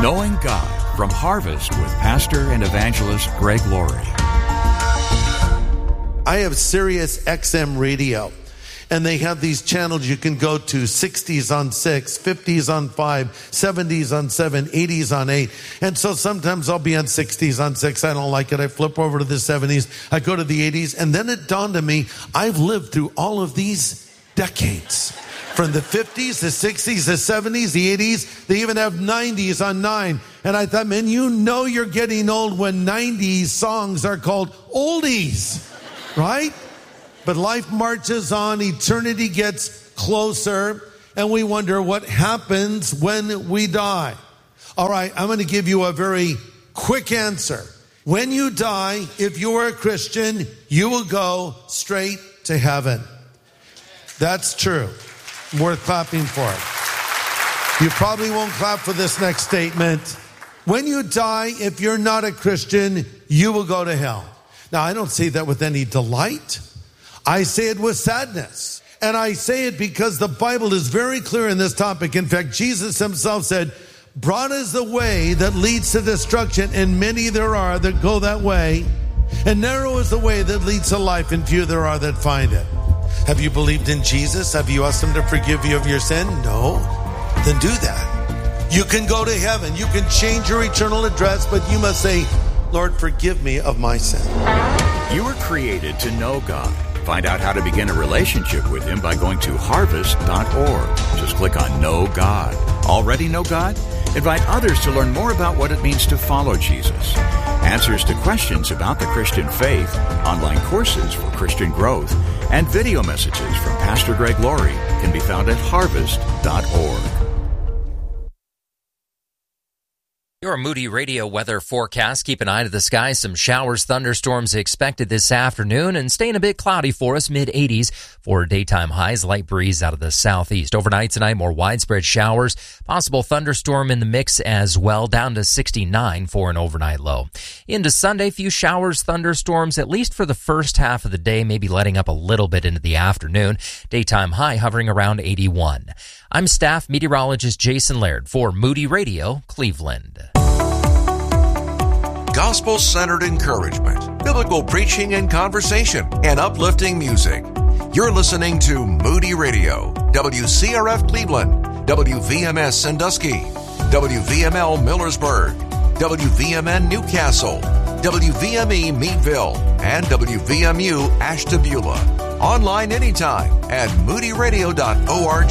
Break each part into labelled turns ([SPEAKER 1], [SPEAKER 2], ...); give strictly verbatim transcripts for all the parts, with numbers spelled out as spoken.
[SPEAKER 1] Knowing God from Harvest with Pastor and Evangelist Greg Laurie.
[SPEAKER 2] I have Sirius X M radio, and they have these channels you can go to, sixties on six, fifties on five, seventies on seven, eighties on eight. And so sometimes I'll be on sixties on six. I don't like it. I flip over to the seventies. I go to the eighties. And then it dawned on me, I've lived through all of these decades. From the fifties, the sixties, the seventies, the eighties. They even have nineties on nine. And I thought, man, you know you're getting old when nineties songs are called oldies, right? But life marches on, eternity gets closer, and we wonder what happens when we die. All right, I'm going to give you a very quick answer. When you die, if you are a Christian, you will go straight to heaven. That's true. Worth clapping for it. You probably won't clap for this next statement. When you die, if you're not a Christian, you will go to hell. Now, I don't say that with any delight. I say it with sadness. And I say it because the Bible is very clear in this topic. In fact, Jesus himself said, broad is the way that leads to destruction, and many there are that go that way. And narrow is the way that leads to life, and few there are that find it. Have you believed in Jesus? Have you asked him to forgive you of your sin? No. Then do that. You can go to heaven. You can change your eternal address, but you must say, Lord, forgive me of my sin.
[SPEAKER 1] You were created to know God. Find out how to begin a relationship with him by going to harvest dot org. Just click on Know God. Already know God? Invite others to learn more about what it means to follow Jesus. Answers to questions about the Christian faith, online courses for Christian growth, and video messages from Pastor Greg Laurie can be found at harvest dot org.
[SPEAKER 3] Your Moody Radio weather forecast. Keep an eye to the sky. Some showers, thunderstorms expected this afternoon, and staying a bit cloudy for us, mid eighties for daytime highs. Light breeze out of the southeast. Overnight tonight, more widespread showers. Possible thunderstorm in the mix as well, down to sixty-nine for an overnight low. Into Sunday, few showers, thunderstorms, at least for the first half of the day, maybe letting up a little bit into the afternoon. Daytime high hovering around eighty-one. I'm staff meteorologist Jason Laird for Moody Radio, Cleveland.
[SPEAKER 4] Gospel-centered encouragement, biblical preaching and conversation, and uplifting music. You're listening to Moody Radio, W C R F Cleveland, W V M S Sandusky, W V M L Millersburg, W V M N Newcastle, W V M E Meadville, and W V M U Ashtabula. Online anytime at moody radio dot org.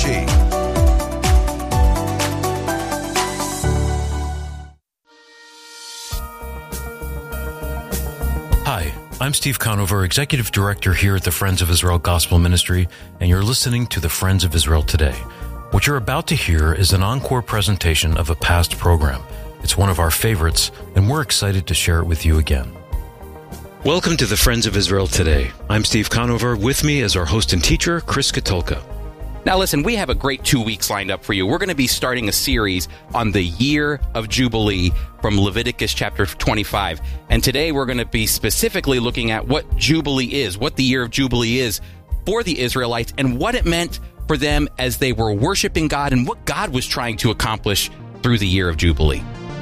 [SPEAKER 5] Hi, I'm Steve Conover, Executive Director here at the Friends of Israel Gospel Ministry, and you're listening to the Friends of Israel Today. What you're about to hear is an encore presentation of a past program. It's one of our favorites, and we're excited to share it with you again. Welcome to the Friends of Israel Today. I'm Steve Conover. With me is our host and teacher, Chris Katulka.
[SPEAKER 6] Now listen, we have a great two weeks lined up for you. We're going to be starting a series on the year of Jubilee from Leviticus chapter twenty-five. And today we're going to be specifically looking at what Jubilee is, what the year of Jubilee is for the Israelites, and what it meant for them as they were worshiping God and what God was trying to accomplish through the year of Jubilee.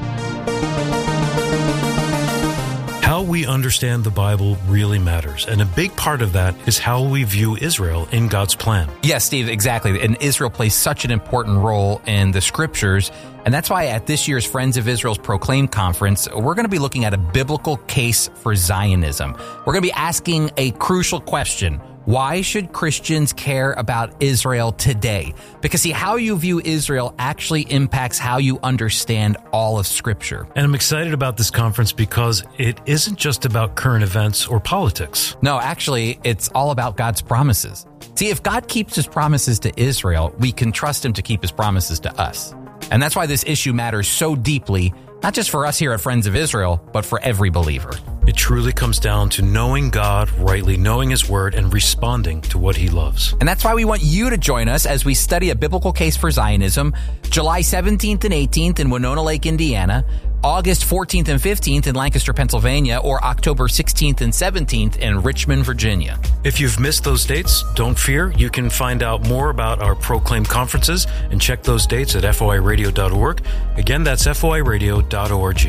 [SPEAKER 5] How we understand the Bible really matters, and a big part of that is how we view Israel in God's plan.
[SPEAKER 7] Yes, Steve, exactly. And Israel plays such an important role in the scriptures, and that's why at this year's Friends of Israel's Proclaim Conference, we're going to be looking at a biblical case for Zionism. We're going to be asking a crucial question. Why should Christians care about Israel today? Because, see, how you view Israel actually impacts how you understand all of Scripture.
[SPEAKER 5] And I'm excited about this conference because it isn't just about current events or politics.
[SPEAKER 7] No, actually, it's all about God's promises. See, if God keeps his promises to Israel, we can trust him to keep his promises to us. And that's why this issue matters so deeply, not just for us here at Friends of Israel, but for every believer.
[SPEAKER 5] It truly comes down to knowing God rightly, knowing his word, and responding to what he loves.
[SPEAKER 7] And that's why we want you to join us as we study a biblical case for Zionism, July seventeenth and eighteenth in Winona Lake, Indiana. August fourteenth and fifteenth in Lancaster, Pennsylvania, or October sixteenth and seventeenth in Richmond, Virginia.
[SPEAKER 5] If you've missed those dates, don't fear. You can find out more about our Proclaim conferences and check those dates at F O I radio dot org. Again, that's F O I radio dot org.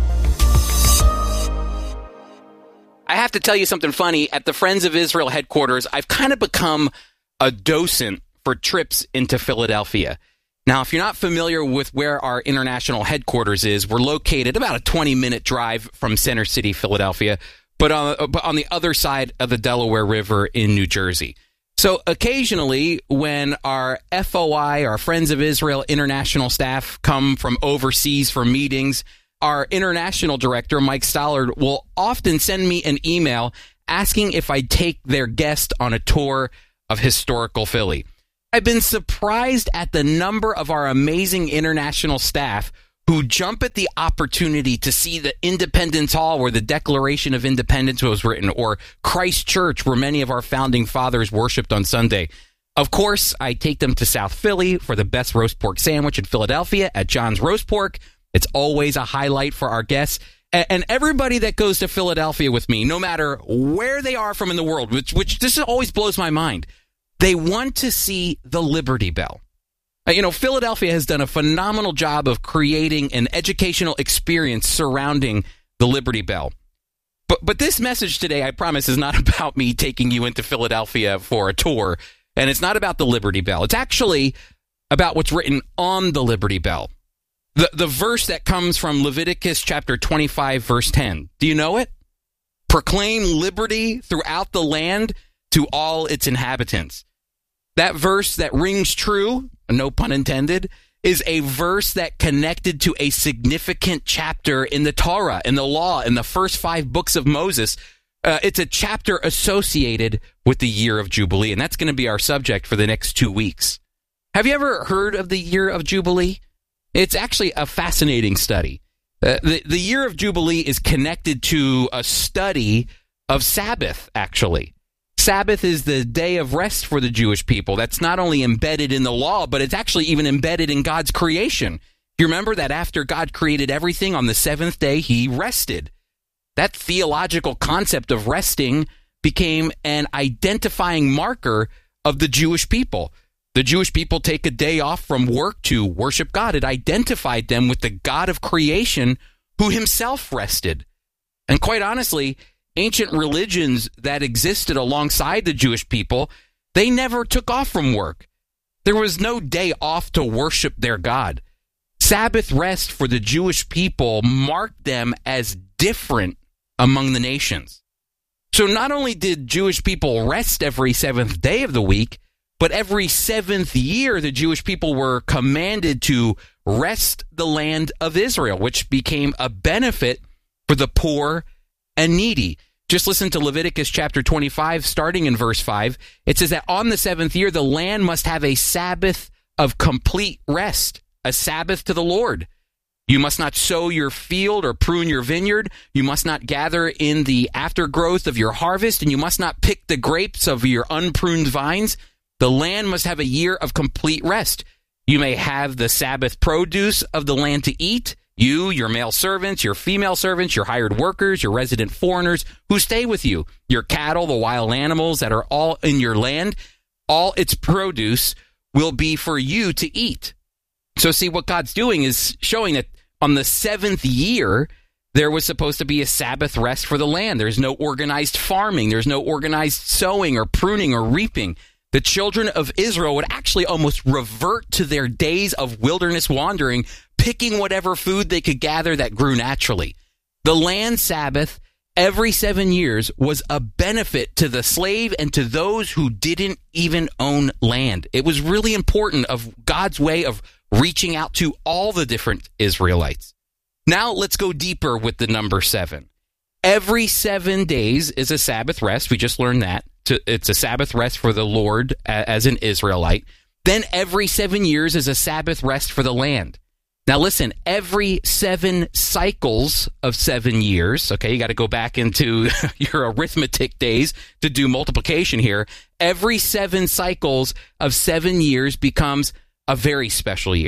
[SPEAKER 6] I have to tell you something funny. At the Friends of Israel headquarters, I've kind of become a docent for trips into Philadelphia. Now, if you're not familiar with where our international headquarters is, we're located about a twenty-minute drive from Center City, Philadelphia, but on, but on the other side of the Delaware River in New Jersey. So occasionally, when our F O I, our Friends of Israel international staff, come from overseas for meetings, our international director, Mike Stollard, will often send me an email asking if I'd take their guest on a tour of historical Philly. I've been surprised at the number of our amazing international staff who jump at the opportunity to see the Independence Hall where the Declaration of Independence was written, or Christ Church where many of our founding fathers worshiped on Sunday. Of course, I take them to South Philly for the best roast pork sandwich in Philadelphia at John's Roast Pork. It's always a highlight for our guests. And everybody that goes to Philadelphia with me, no matter where they are from in the world, which, which this always blows my mind, they want to see the Liberty Bell. You know, Philadelphia has done a phenomenal job of creating an educational experience surrounding the Liberty Bell. But but this message today, I promise, is not about me taking you into Philadelphia for a tour. And it's not about the Liberty Bell. It's actually about what's written on the Liberty Bell. The, the verse that comes from Leviticus chapter twenty-five, verse ten. Do you know it? Proclaim liberty throughout the land to all its inhabitants. That verse that rings true, no pun intended, is a verse that connected to a significant chapter in the Torah, in the law, in the first five books of Moses. Uh, it's a chapter associated with the year of Jubilee, and that's going to be our subject for the next two weeks. Have you ever heard of the year of Jubilee? It's actually a fascinating study. Uh, the, the year of Jubilee is connected to a study of Sabbath, actually. Sabbath is the day of rest for the Jewish people. That's not only embedded in the law, but it's actually even embedded in God's creation. You remember that after God created everything, on the seventh day, he rested. That theological concept of resting became an identifying marker of the Jewish people. The Jewish people take a day off from work to worship God. It identified them with the God of creation who himself rested. And quite honestly, ancient religions that existed alongside the Jewish people, they never took off from work. There was no day off to worship their God. Sabbath rest for the Jewish people marked them as different among the nations. So not only did Jewish people rest every seventh day of the week, but every seventh year the Jewish people were commanded to rest the land of Israel, which became a benefit for the poor and needy. Just listen to Leviticus chapter twenty-five, starting in verse five. It says that on the seventh year, the land must have a Sabbath of complete rest, a Sabbath to the Lord. You must not sow your field or prune your vineyard. You must not gather in the aftergrowth of your harvest, and you must not pick the grapes of your unpruned vines. The land must have a year of complete rest. You may have the Sabbath produce of the land to eat. You, your male servants, your female servants, your hired workers, your resident foreigners who stay with you, your cattle, the wild animals that are all in your land, all its produce will be for you to eat. So see, what God's doing is showing that on the seventh year, there was supposed to be a Sabbath rest for the land. There's no organized farming. There's no organized sowing or pruning or reaping. The children of Israel would actually almost revert to their days of wilderness wandering, picking whatever food they could gather that grew naturally. The land Sabbath every seven years was a benefit to the slave and to those who didn't even own land. It was really important of God's way of reaching out to all the different Israelites. Now let's go deeper with the number seven. Every seven days is a Sabbath rest. We just learned that. It's a Sabbath rest for the Lord as an Israelite. Then every seven years is a Sabbath rest for the land. Now listen, every seven cycles of seven years, okay, you got to go back into your arithmetic days to do multiplication here. Every seven cycles of seven years becomes a very special year.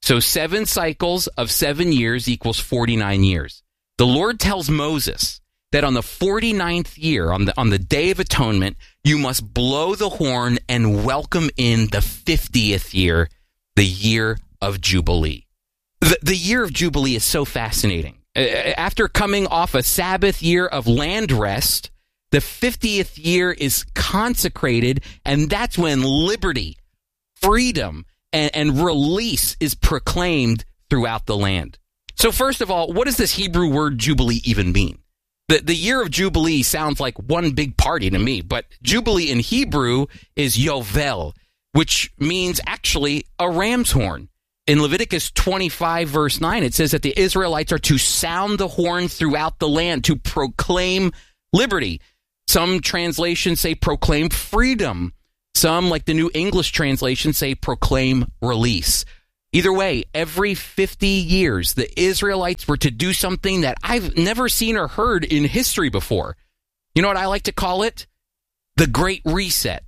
[SPEAKER 6] So seven cycles of seven years equals forty-nine years. The Lord tells Moses that on the forty-ninth year, on the on the Day of Atonement, you must blow the horn and welcome in the fiftieth year, the year of Jubilee. The, the year of Jubilee is so fascinating. After coming off a Sabbath year of land rest, the fiftieth year is consecrated, and that's when liberty, freedom, and, and release is proclaimed throughout the land. So first of all, what does this Hebrew word Jubilee even mean? The, the year of Jubilee sounds like one big party to me, but Jubilee in Hebrew is Yovel, which means actually a ram's horn. In Leviticus twenty-five, verse nine, it says that the Israelites are to sound the horn throughout the land, to proclaim liberty. Some translations say proclaim freedom. Some, like the New English translation, say proclaim release. Either way, every fifty years, the Israelites were to do something that I've never seen or heard in history before. You know what I like to call it? The Great Reset.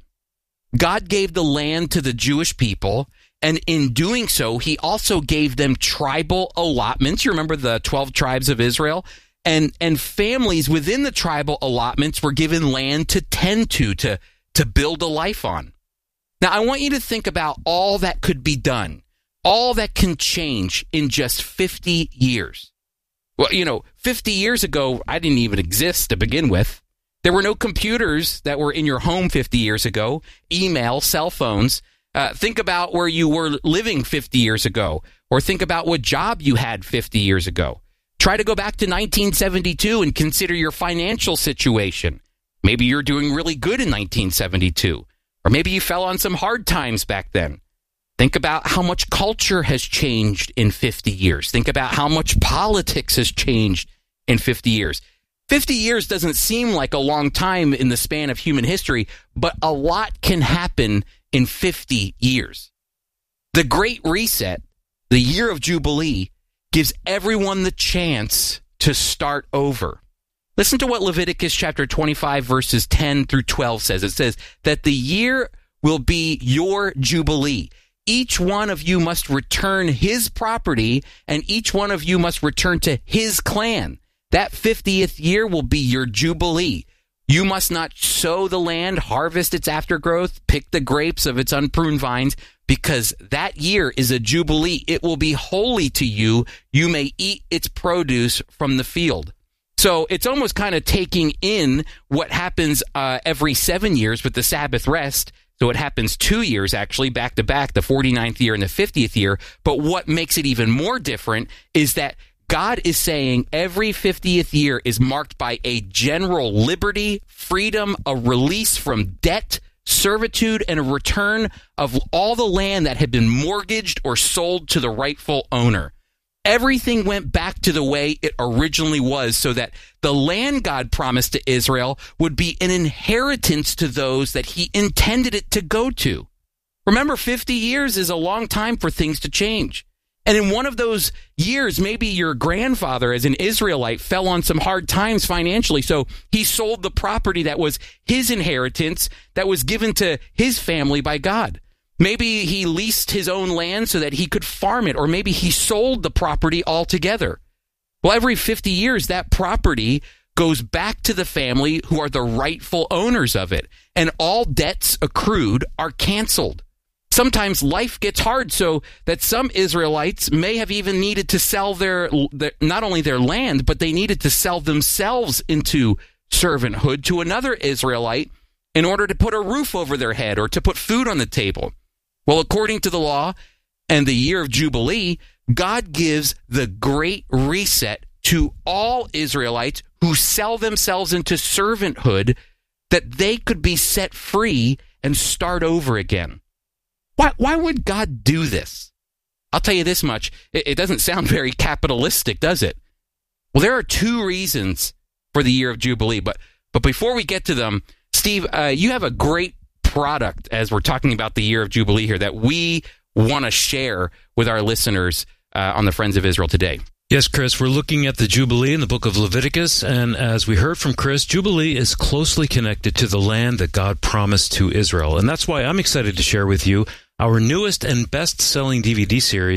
[SPEAKER 6] God gave the land to the Jewish people, and in doing so, he also gave them tribal allotments. You remember the twelve tribes of Israel? And and families within the tribal allotments were given land to tend to, to, to build a life on. Now, I want you to think about all that could be done, all that can change in just fifty years. Well, you know, fifty years ago, I didn't even exist to begin with. There were no computers that were in your home fifty years ago, email, cell phones. Uh, think about where you were living fifty years ago, or think about what job you had fifty years ago. Try to go back to nineteen seventy-two and consider your financial situation. Maybe you're doing really good in nineteen seventy-two, or maybe you fell on some hard times back then. Think about how much culture has changed in fifty years. Think about how much politics has changed in fifty years. fifty years doesn't seem like a long time in the span of human history, but a lot can happen in fifty years. The Great Reset, the year of Jubilee, gives everyone the chance to start over. Listen to what Leviticus chapter twenty-five, verses ten through twelve says. It says that the year will be your Jubilee. Each one of you must return his property, and each one of you must return to his clan. That fiftieth year will be your Jubilee. You must not sow the land, harvest its aftergrowth, pick the grapes of its unpruned vines, because that year is a Jubilee. It will be holy to you. You may eat its produce from the field. So it's almost kind of taking in what happens uh, every seven years with the Sabbath rest. So it happens two years, actually, back to back, the forty-ninth year and the fiftieth year. But what makes it even more different is that God is saying every fiftieth year is marked by a general liberty, freedom, a release from debt, servitude, and a return of all the land that had been mortgaged or sold to the rightful owner. Everything went back to the way it originally was, so that the land God promised to Israel would be an inheritance to those that he intended it to go to. Remember, fifty years is a long time for things to change. And in one of those years, maybe your grandfather as an Israelite fell on some hard times financially, so he sold the property that was his inheritance that was given to his family by God. Maybe he leased his own land so that he could farm it, or maybe he sold the property altogether. Well, every fifty years, that property goes back to the family who are the rightful owners of it, and all debts accrued are canceled. Sometimes life gets hard, so that some Israelites may have even needed to sell their, their not only their land, but they needed to sell themselves into servanthood to another Israelite in order to put a roof over their head or to put food on the table. Well, according to the law and the year of Jubilee, God gives the Great Reset to all Israelites who sell themselves into servanthood, that they could be set free and start over again. Why, why would God do this? I'll tell you this much. It, it doesn't sound very capitalistic, does it? Well, there are two reasons for the year of Jubilee. But but before we get to them, Steve, uh, you have a great product as we're talking about the year of Jubilee here that we want to share with our listeners uh, on the Friends of Israel today.
[SPEAKER 5] Yes, Chris, we're looking at the Jubilee in the book of Leviticus, and as we heard from Chris, Jubilee is closely connected to the land that God promised to Israel, and that's why I'm excited to share with you our newest and best-selling D V D series,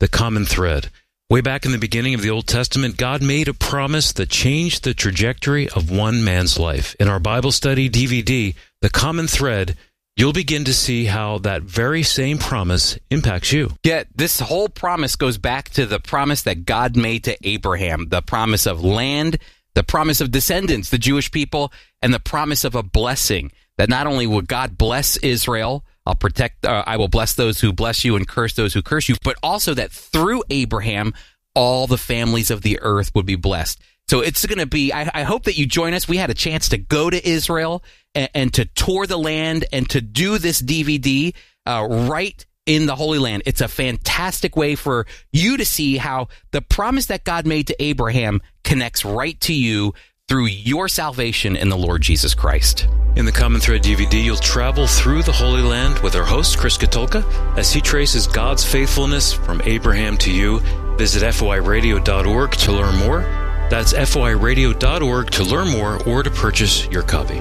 [SPEAKER 5] the common thread. Way back in the beginning of the Old Testament, God made a promise that changed the trajectory of one man's life. In our Bible study D V D, The Common Thread, you'll begin to see how that very same promise impacts you.
[SPEAKER 6] Yeah, this whole promise goes back to the promise that God made to Abraham, the promise of land, the promise of descendants, the Jewish people, and the promise of a blessing, that not only would God bless Israel, I'll protect, uh, I will bless those who bless you and curse those who curse you, but also that through Abraham, all the families of the earth would be blessed. So it's going to be, I, I hope that you join us. We had a chance to go to Israel and, and to tour the land and to do this D V D uh, right in the Holy Land. It's a fantastic way for you to see how the promise that God made to Abraham connects right to you through your salvation in the Lord Jesus Christ.
[SPEAKER 5] In the Common Thread D V D, you'll travel through the Holy Land with our host, Chris Katulka, as he traces God's faithfulness from Abraham to you. Visit F O I radio dot org to learn more. That's F O I radio dot org to learn more or to purchase your copy.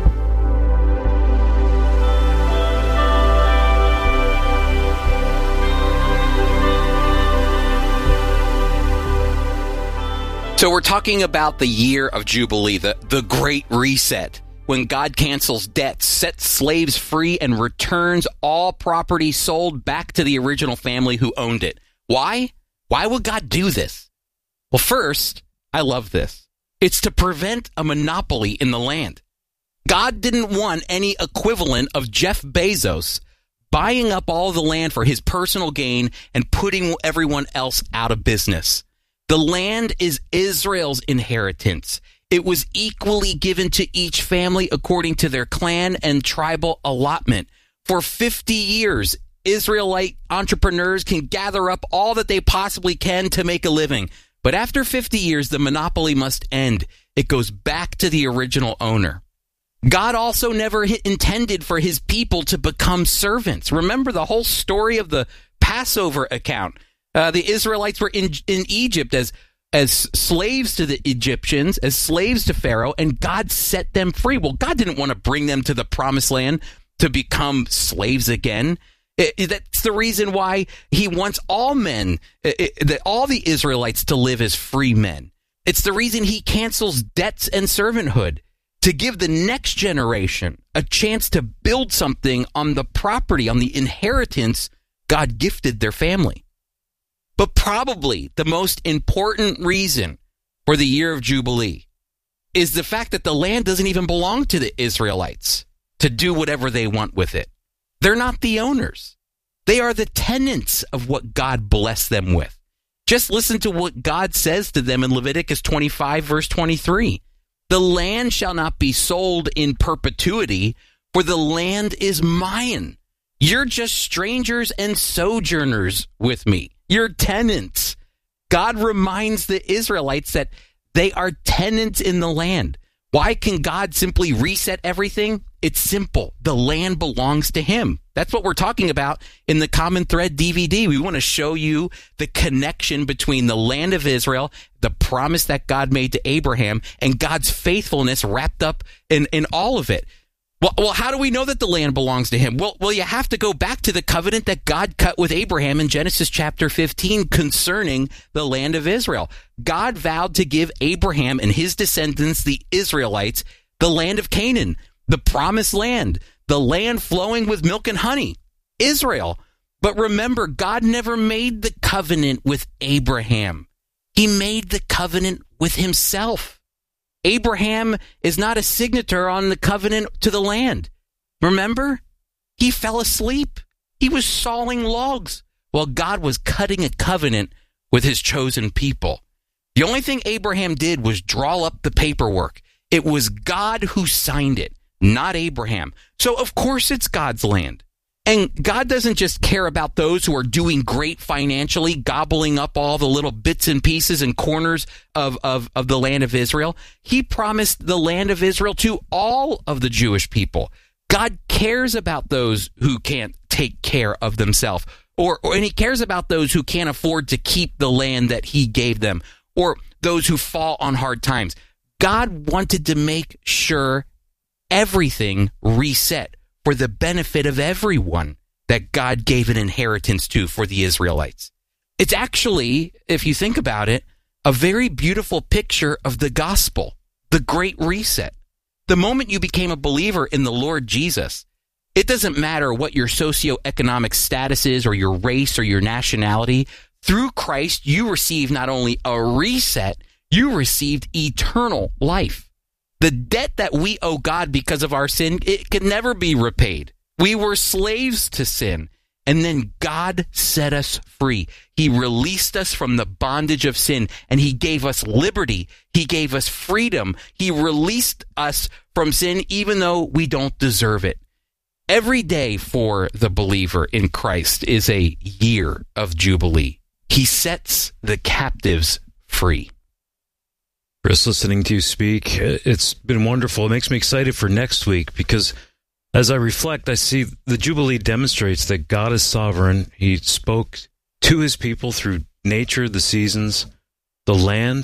[SPEAKER 6] So we're talking about the year of Jubilee, the, the Great Reset, when God cancels debts, sets slaves free, and returns all property sold back to the original family who owned it. Why? Why would God do this? Well, first, I love this. It's to prevent a monopoly in the land. God didn't want any equivalent of Jeff Bezos buying up all the land for his personal gain and putting everyone else out of business. The land is Israel's inheritance. It was equally given to each family according to their clan and tribal allotment. For fifty years, Israelite entrepreneurs can gather up all that they possibly can to make a living. But after fifty years, the monopoly must end. It goes back to the original owner. God also never intended for his people to become servants. Remember the whole story of the Passover account. Uh, the Israelites were in, in Egypt as as slaves to the Egyptians, as slaves to Pharaoh, and God set them free. Well, God didn't want to bring them to the promised land to become slaves again. It, it, that's the reason why he wants all men, it, it, all the Israelites to live as free men. It's the reason he cancels debts and servanthood, to give the next generation a chance to build something on the property, on the inheritance God gifted their family. But probably the most important reason for the year of Jubilee is the fact that the land doesn't even belong to the Israelites to do whatever they want with it. They're not the owners. They are the tenants of what God blessed them with. Just listen to what God says to them in Leviticus twenty-five, verse twenty-three. The land shall not be sold in perpetuity, for the land is mine. You're just strangers and sojourners with me. You're tenants. God reminds the Israelites that they are tenants in the land. Why can God simply reset everything? It's simple. The land belongs to him. That's what we're talking about in the Common Thread D V D. We want to show you the connection between the land of Israel, the promise that God made to Abraham, and God's faithfulness wrapped up in, in all of it. Well, well, how do we know that the land belongs to him? Well, well, you have to go back to the covenant that God cut with Abraham in Genesis chapter fifteen concerning the land of Israel. God vowed to give Abraham and his descendants, the Israelites, the land of Canaan, the promised land, the land flowing with milk and honey, Israel. But remember, God never made the covenant with Abraham. He made the covenant with himself. Abraham is not a signator on the covenant to the land. Remember? He fell asleep. He was sawing logs while God was cutting a covenant with his chosen people. The only thing Abraham did was draw up the paperwork. It was God who signed it, not Abraham. So, of course, it's God's land. And God doesn't just care about those who are doing great financially, gobbling up all the little bits and pieces and corners of, of, of the land of Israel. He promised the land of Israel to all of the Jewish people. God cares about those who can't take care of themselves, or, or and he cares about those who can't afford to keep the land that he gave them, or those who fall on hard times. God wanted to make sure everything reset for the benefit of everyone that God gave an inheritance to for the Israelites. It's actually, if you think about it, a very beautiful picture of the gospel, the Great Reset. The moment you became a believer in the Lord Jesus, it doesn't matter what your socioeconomic status is or your race or your nationality. Through Christ, you receive not only a reset, you received eternal life. The debt that we owe God because of our sin, it can never be repaid. We were slaves to sin. And then God set us free. He released us from the bondage of sin, and he gave us liberty. He gave us freedom. He released us from sin even though we don't deserve it. Every day for the believer in Christ is a year of Jubilee. He sets the captives free.
[SPEAKER 5] Chris, listening to you speak, it's been wonderful. It makes me excited for next week because as I reflect, I see the Jubilee demonstrates that God is sovereign. He spoke to his people through nature, the seasons, the land,